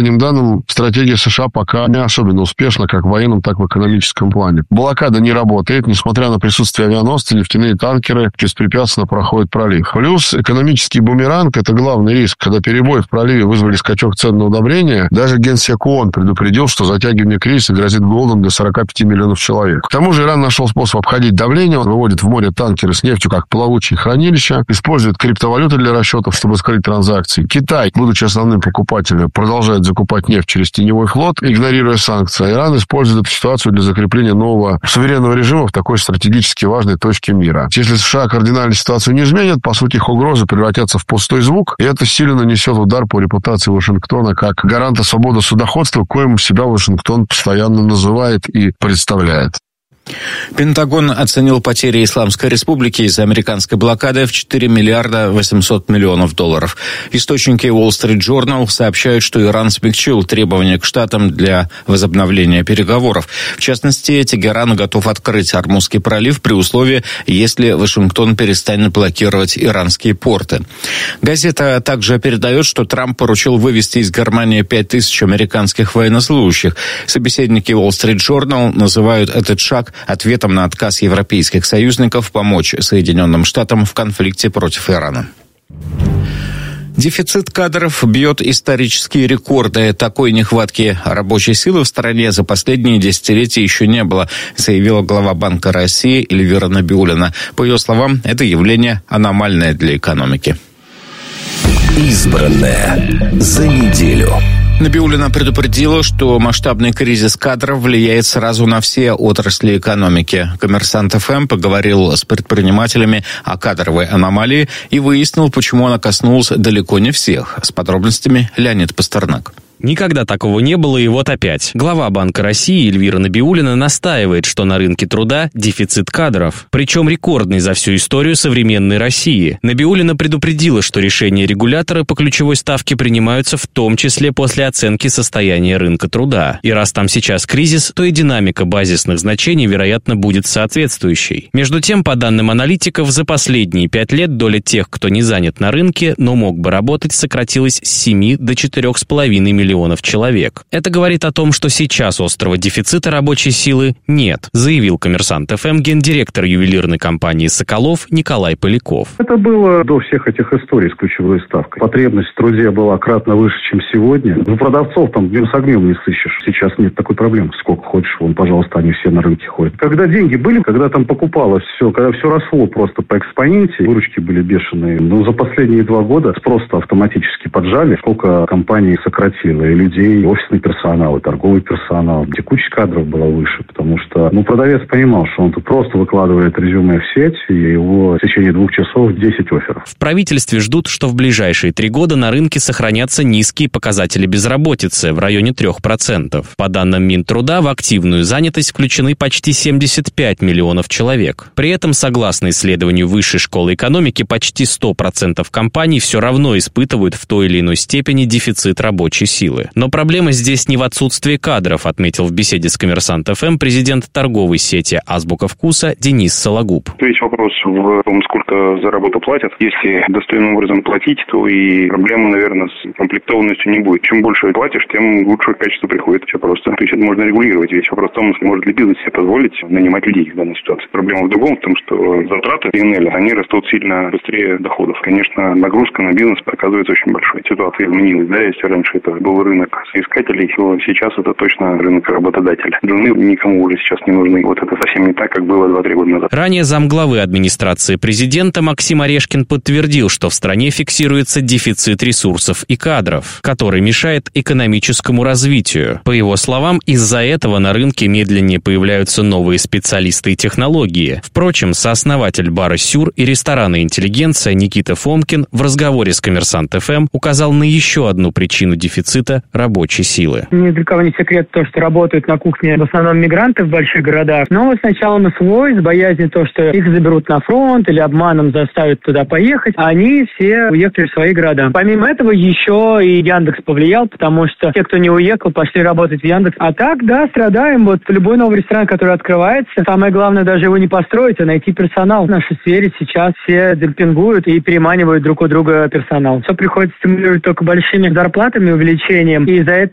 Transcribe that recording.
последним данным, стратегия США пока не особенно успешна как в военном, так и в экономическом плане. Блокада не работает, несмотря на присутствие авианосцев, нефтяные танкеры беспрепятственно проходят пролив. Плюс экономический бумеранг – это главный риск. Когда перебои в проливе вызвали скачок цен на удобрения, даже Генсек ООН предупредил, что затягивание кризиса грозит голодом для 45 миллионов человек. К тому же Иран нашел способ обходить давление, он выводит в море танкеры с нефтью как плавучие хранилища, использует криптовалюты для расчетов, чтобы скрыть транзакции. Китай, будучи основным покупателем, продолжает закупать нефть через теневой флот, игнорируя санкции. Иран использует эту ситуацию для закрепления нового суверенного режима в такой стратегически важной точке мира. Если США кардинально ситуацию не изменят, по сути, их угрозы превратятся в пустой звук, и это сильно нанесет удар по репутации Вашингтона как гаранта свободы судоходства, коим себя Вашингтон постоянно называет и представляет. Пентагон оценил потери Исламской Республики из-за американской блокады в 4 миллиарда 800 миллионов долларов. Источники Wall Street Journal сообщают, что Иран смягчил требования к штатам для возобновления переговоров. В частности, Тегеран готов открыть Ормузский пролив при условии, если Вашингтон перестанет блокировать иранские порты. Газета также передает, что Трамп поручил вывести из Германии 5000 американских военнослужащих. Собеседники Wall Street Journal называют этот шаг ответом на отказ европейских союзников помочь Соединенным Штатам в конфликте против Ирана. Дефицит кадров бьет исторические рекорды. Такой нехватки рабочей силы в стране за последние десятилетия еще не было, заявила глава Банка России Эльвира Набиуллина. По ее словам, это явление аномальное для экономики. Избранное за неделю. Набиуллина предупредила, что масштабный кризис кадров влияет сразу на все отрасли экономики. «Коммерсант ФМ» поговорил с предпринимателями о кадровой аномалии и выяснил, почему она коснулась далеко не всех. С подробностями Леонид Пастернак. Никогда такого не было, и вот опять. Глава Банка России Эльвира Набиуллина настаивает, что на рынке труда дефицит кадров. Причем рекордный за всю историю современной России. Набиуллина предупредила, что решения регулятора по ключевой ставке принимаются в том числе после оценки состояния рынка труда. И раз там сейчас кризис, то и динамика базисных значений, вероятно, будет соответствующей. Между тем, по данным аналитиков, за последние 5 лет доля тех, кто не занят на рынке, но мог бы работать, сократилась с 7 до 4,5 миллионов человек. Это говорит о том, что сейчас острого дефицита рабочей силы нет, заявил «Коммерсант ФМ» гендиректор ювелирной компании «Соколов» Николай Поляков. Это было до всех этих историй с ключевой ставкой. Потребность в труде была кратно выше, чем сегодня. У продавцов там днем с огнем не сыщешь. Сейчас нет такой проблемы. Сколько хочешь, вон, пожалуйста, они все на рынке ходят. Когда деньги были, когда там покупалось все, когда все росло просто по экспоненте, выручки были бешеные. Но за последние 2 года спрос-то автоматически поджали. Сколько компаний сократило. И людей, и офисный персонал, и торговый персонал. Текучесть кадров была выше, потому что продавец понимал, что он тут просто выкладывает резюме в сеть, и его в течение 2 часов 10 офферов. В правительстве ждут, что в ближайшие 3 года на рынке сохранятся низкие показатели безработицы в районе 3%. По данным Минтруда, в активную занятость включены почти 75 миллионов человек. При этом, согласно исследованию Высшей школы экономики, почти 100% компаний все равно испытывают в той или иной степени дефицит рабочей силы. Но проблема здесь не в отсутствии кадров, отметил в беседе с «Коммерсант ФМ» президент торговой сети «Азбука вкуса» Денис Сологуб. Весь вопрос в том, сколько за работу платят. Если достойным образом платить, то и проблемы, наверное, с комплектованностью не будет. Чем больше платишь, тем лучше качество приходит. Все просто. То есть это можно регулировать. Весь вопрос в том, может ли бизнес себе позволить нанимать людей в данной ситуации. Проблема в другом, в том, что затраты ПНЛ, они растут сильно быстрее доходов. Конечно, нагрузка на бизнес оказывается очень большой. Ситуация изменилась, да, если раньше это был рынок соискателей, то сейчас это точно рынок работодателя. Жены никому уже сейчас не нужны. Вот это совсем не так, как было 2-3 года назад. Ранее замглавы администрации президента Максим Орешкин подтвердил, что в стране фиксируется дефицит ресурсов и кадров, который мешает экономическому развитию. По его словам, из-за этого на рынке медленнее появляются новые специалисты и технологии. Впрочем, сооснователь бара «Сюр» и ресторана «Интеллигенция» Никита Фомкин в разговоре с «Коммерсант ФМ» указал на еще одну причину дефицита рабочей силы. Ни для кого не секрет то, что работают на кухне в основном мигранты в больших городах. Но с началом СВО, из боязни то, что их заберут на фронт или обманом заставят туда поехать, они все уехали в свои города. Помимо этого еще и Яндекс повлиял, потому что те, кто не уехал, пошли работать в Яндекс. А так, да, страдаем. Вот любой новый ресторан, который открывается, самое главное даже его не построить, а найти персонал. В нашей сфере сейчас все демпингуют и переманивают друг у друга персонал. Все приходится стимулировать только большими зарплатами, увеличением. И из-за этого